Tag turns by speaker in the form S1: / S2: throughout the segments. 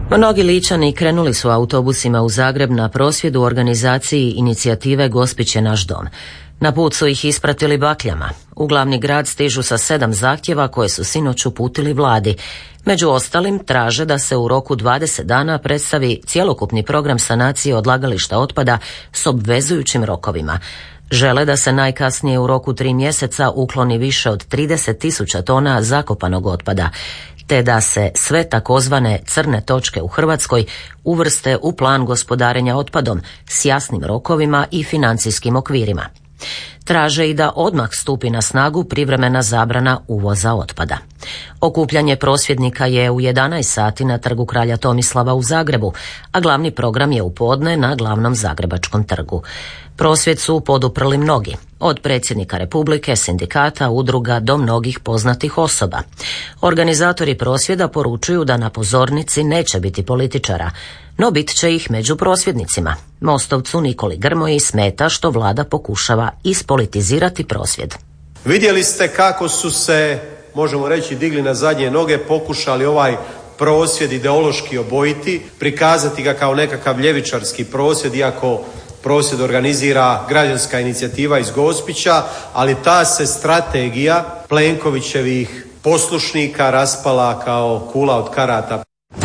S1: Mnogi Ličani krenuli su autobusima u Zagreb na prosvjed u organizaciji inicijative Gospić je naš dom. Na put su ih ispratili bakljama. U glavni grad stižu sa 7 zahtjeva koje su sinoć uputili vladi. Među ostalim traže da se u roku 20 dana predstavi cjelokupni program sanacije odlagališta otpada s obvezujućim rokovima. Žele da se najkasnije u roku 3 mjeseca ukloni više od 30.000 tona zakopanog otpada, te da se sve takozvane crne točke u Hrvatskoj uvrste u plan gospodarenja otpadom s jasnim rokovima i financijskim okvirima. Traže i da odmah stupi na snagu privremena zabrana uvoza otpada. Okupljanje prosvjednika je u 11 sati na Trgu kralja Tomislava u Zagrebu, a glavni program je u podne na glavnom zagrebačkom trgu. Prosvjed su poduprli mnogi, od predsjednika Republike, sindikata, udruga do mnogih poznatih osoba. Organizatori prosvjeda poručuju da na pozornici neće biti političara, no bit će ih među prosvjednicima. Mostovcu Nikoli Grmoji smeta što vlada pokušava ispolitizirati prosvjed.
S2: Vidjeli ste kako su se, možemo reći, digli na zadnje noge, pokušali ovaj prosvjed ideološki obojiti, prikazati ga kao nekakav ljevičarski prosvjed, iako prosvjed organizira građanska inicijativa iz Gospića, ali ta se strategija Plenkovićevih poslušnika raspala kao kula od karata.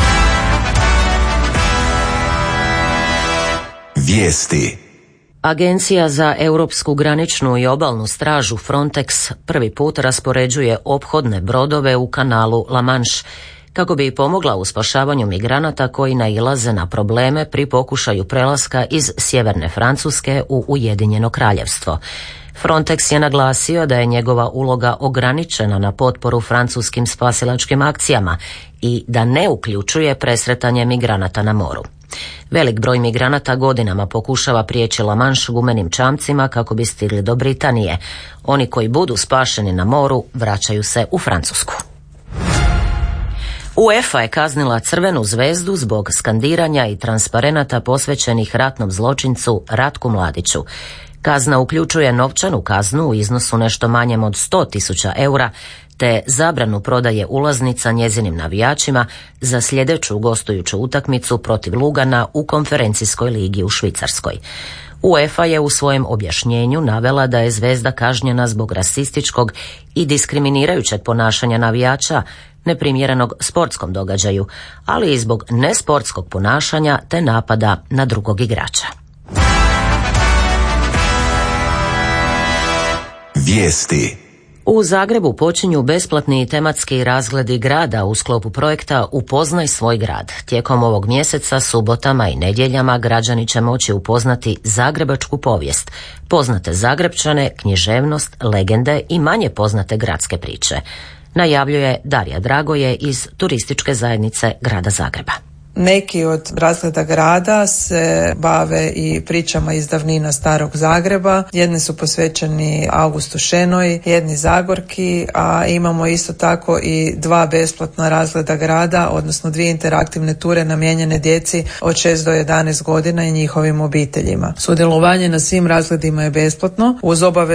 S3: Vijesti.
S1: Agencija za europsku graničnu i obalnu stražu Frontex prvi put raspoređuje ophodne brodove u kanalu La Manche kako bi pomogla u spašavanju migranata koji nailaze na probleme pri pokušaju prelaska iz sjeverne Francuske u Ujedinjeno Kraljevstvo. Frontex je naglasio da je njegova uloga ograničena na potporu francuskim spasilačkim akcijama i da ne uključuje presretanje migranata na moru. Velik broj migranata godinama pokušava prijeći La Manche gumenim čamcima kako bi stigli do Britanije. Oni koji budu spašeni na moru vraćaju se u Francusku. UEFA je kaznila Crvenu zvezdu zbog skandiranja i transparenata posvećenih ratnom zločincu Ratku Mladiću. Kazna uključuje novčanu kaznu u iznosu nešto manjem od 100.000 eura te zabranu prodaje ulaznica njezinim navijačima za sljedeću gostujuću utakmicu protiv Lugana u konferencijskoj ligi u Švicarskoj. UEFA je u svojem objašnjenju navela da je zvezda kažnjena zbog rasističkog i diskriminirajućeg ponašanja navijača, neprimjerenog sportskom događaju, ali i zbog nesportskog ponašanja te napada na drugog igrača.
S3: Vijesti.
S1: U Zagrebu počinju besplatni tematski razgledi grada u sklopu projekta Upoznaj svoj grad. Tijekom ovog mjeseca, subotama i nedjeljama građani će moći upoznati zagrebačku povijest, poznate Zagrepčane, književnost, legende i manje poznate gradske priče. Najavljuje Darija Dragoje iz Turističke zajednice grada Zagreba.
S4: Neki od razgleda grada se bave i pričama iz davnina starog Zagreba. Jedni su posvećeni Augustu Šenoj, jedni Zagorki, a imamo isto tako i 2 besplatna razgleda grada, odnosno 2 interaktivne ture namijenjene djeci od 6 do 11 godina i njihovim obiteljima. Sudjelovanje na svim razgledima je besplatno uz obaveze